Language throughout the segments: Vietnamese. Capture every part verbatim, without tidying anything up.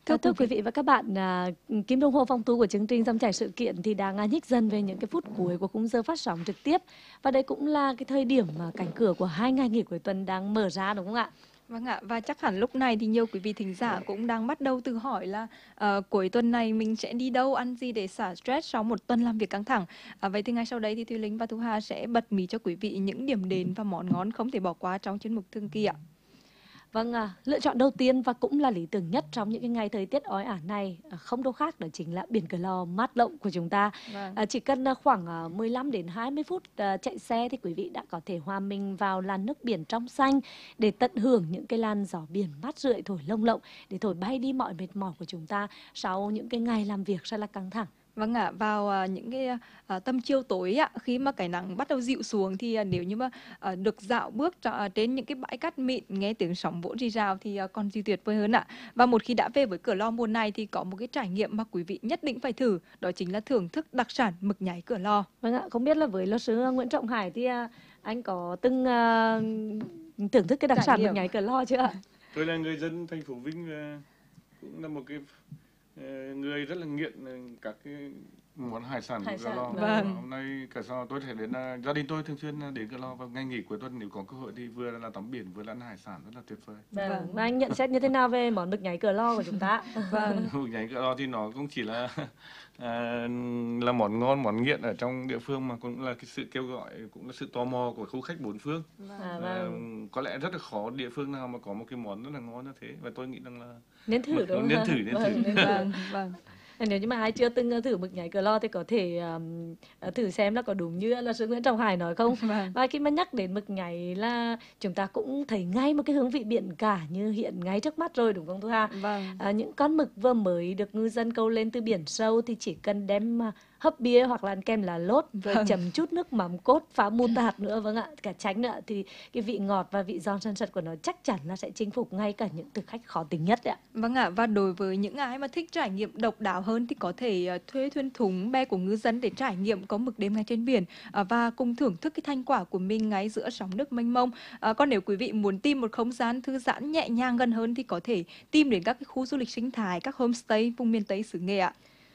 Thưa, thưa quý vị và các bạn, à, kim đồng hồ phòng thu của chương trình Dòng chảy sự kiện thì đang à, nhích dần về những cái phút cuối của khung giờ phát sóng trực tiếp, và đây cũng là cái thời điểm mà cánh cửa của hai ngày nghỉ cuối tuần đang mở ra, đúng không ạ? Vâng ạ, và chắc hẳn lúc này thì nhiều quý vị thính giả cũng đang bắt đầu tự hỏi là uh, cuối tuần này mình sẽ đi đâu, ăn gì để xả stress sau một tuần làm việc căng thẳng. Uh, vậy thì ngay sau đây thì Thùy Linh và Thu Hà sẽ bật mí cho quý vị những điểm đến và món ngon không thể bỏ qua trong chuyên mục thường kỳ ạ. Vâng, à, lựa chọn đầu tiên và cũng là lý tưởng nhất trong những cái ngày thời tiết oi ả này à, không đâu khác đó chính là biển Cửa Lò mát lộng của chúng ta. Vâng. À, chỉ cần à, khoảng à, mười lăm đến hai mươi phút à, chạy xe thì quý vị đã có thể hòa mình vào làn nước biển trong xanh để tận hưởng những cái làn gió biển mát rượi thổi lông lộng, để thổi bay đi mọi mệt mỏi của chúng ta sau những cái ngày làm việc rất là căng thẳng. Vâng ạ, vào uh, những cái uh, tầm chiều tối ạ, khi mà cái nắng bắt đầu dịu xuống thì uh, nếu như mà uh, được dạo bước uh, trên những cái bãi cát mịn, nghe tiếng sóng vỗ rì rào thì uh, còn gì tuyệt vời hơn ạ. Và một khi đã về với Cửa Lò mùa này thì có một cái trải nghiệm mà quý vị nhất định phải thử, đó chính là thưởng thức đặc sản mực nháy Cửa Lò. Vâng ạ, không biết là với luật sư Nguyễn Trọng Hải thì uh, anh có từng uh, thưởng thức cái đặc Trải sản nghiệm. mực nháy Cửa Lò chưa ạ? Tôi là người dân thành phố Vinh và cũng là một cái uh, người rất là nghiện uh, các cái món hải sản của Hải Cửa sản, Lò. vâng. Hôm nay cả sao tôi sẽ đến uh, gia đình tôi thường xuyên đến Cửa Lò vào ngày nghỉ cuối tuần, nếu có cơ hội thì vừa là tắm biển vừa là ăn hải sản rất là tuyệt vời. Vâng. Vâng. Và anh nhận xét như thế nào về món mực nháy Cửa Lò của chúng ta? Vâng. Mực nháy Cửa Lò thì nó cũng chỉ là uh, là món ngon, món nghiện ở trong địa phương, mà cũng là cái sự kêu gọi, cũng là sự tò mò của du khách bốn phương. À, vâng. Uh, có lẽ rất là khó địa phương nào mà có một cái món rất là ngon như thế, và tôi nghĩ rằng là Nên thử đúng không? nên thử nên Vâng, thử. Vâng, vâng. Nếu như mà ai chưa từng thử mực nháy Cửa Lò thì có thể um, thử xem là có đúng như là sư Nguyễn Trọng Hải nói không. Vâng. Và khi mà nhắc đến mực nháy là chúng ta cũng thấy ngay một cái hương vị biển cả như hiện ngay trước mắt rồi, đúng không Thu Hà? Vâng. À, những con mực vừa mới được ngư dân câu lên từ biển sâu thì chỉ cần đem uh, hấp bia hoặc là ăn kem lá lốt, rồi Vâng. chấm chút nước mắm cốt phá mu tạt nữa, vâng ạ, cả chánh nữa, thì cái vị ngọt và vị giòn sần sật của nó chắc chắn là sẽ chinh phục ngay cả những thực khách khó tính nhất đấy ạ. Vâng ạ, và đối với những ai mà thích trải nghiệm độc đáo hơn thì có thể uh, thuê thuyền thúng be của ngư dân để trải nghiệm có mực đêm ngay trên biển uh, và cùng thưởng thức cái thành quả của mình ngay giữa sóng nước mênh mông. Uh, còn nếu quý vị muốn tìm một không gian thư giãn nhẹ nhàng gần hơn thì có thể tìm đến các cái khu du lịch sinh thái, các homestay vùng miền Tây xứ Nghệ ạ.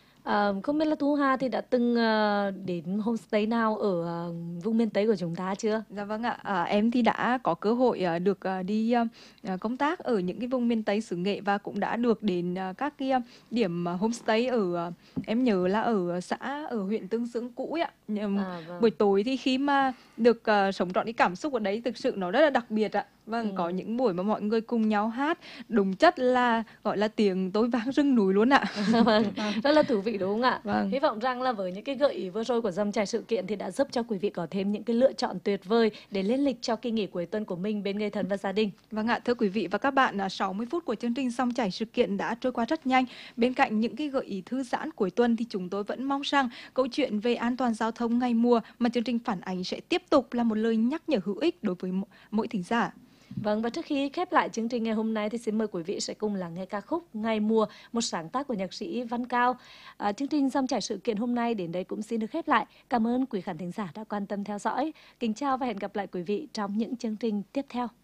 À, không biết là Thu Hà thì đã từng uh, đến homestay nào ở uh, vùng miền Tây của chúng ta chưa? Dạ vâng ạ, à, em thì đã có cơ hội uh, được uh, đi uh, công tác ở những cái vùng miền Tây xứ Nghệ và cũng đã được đến uh, các cái uh, điểm uh, homestay ở uh, em nhớ là ở xã ở huyện Tương Xương cũ ạ. Um, À, vâng. Buổi tối thì khi mà được uh, sống trọn cái cảm xúc ở đấy thực sự nó rất là đặc biệt ạ. Vâng, Ừ. có những buổi mà mọi người cùng nhau hát, đúng chất là gọi là tiếng tối vang rừng núi luôn ạ. Vâng, rất là thú vị đúng không ạ? Vâng. Hy vọng rằng là với những cái gợi ý vừa rồi của Dòng chảy sự kiện thì đã giúp cho quý vị có thêm những cái lựa chọn tuyệt vời để lên lịch cho kỳ nghỉ cuối tuần của mình bên người thân và gia đình. Vâng ạ, thưa quý vị và các bạn, sáu mươi phút của chương trình Dòng chảy sự kiện đã trôi qua rất nhanh. Bên cạnh những cái gợi ý thư giãn cuối tuần thì chúng tôi vẫn mong rằng câu chuyện về an toàn giao thông ngày mùa mà chương trình phản ánh sẽ tiếp tục là một lời nhắc nhở hữu ích đối với mỗi thính giả. Vâng, và trước khi khép lại chương trình ngày hôm nay thì xin mời quý vị sẽ cùng lắng nghe ca khúc Ngày Mùa, một sáng tác của nhạc sĩ Văn Cao. À, chương trình Dòng chảy sự kiện hôm nay đến đây cũng xin được khép lại. Cảm ơn quý khán thính giả đã quan tâm theo dõi. Kính chào và hẹn gặp lại quý vị trong những chương trình tiếp theo.